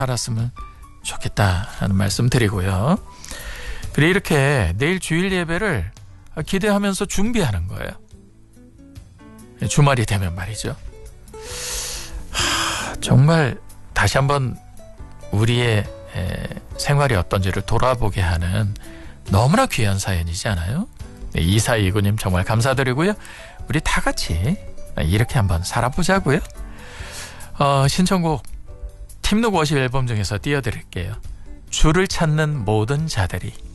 살았으면 좋겠다 하는 말씀 드리고요. 그래 이렇게 내일 주일 예배를 기대하면서 준비하는 거예요. 주말이 되면 말이죠. 정말 다시 한번 우리의 생활이 어떤지를 돌아보게 하는 너무나 귀한 사연이지 않아요? 네, 2429님 정말 감사드리고요. 우리 다 같이 이렇게 한번 살아보자고요. 신청곡 팀룩 워십 앨범 중에서 띄워드릴게요. 주를 찾는 모든 자들이.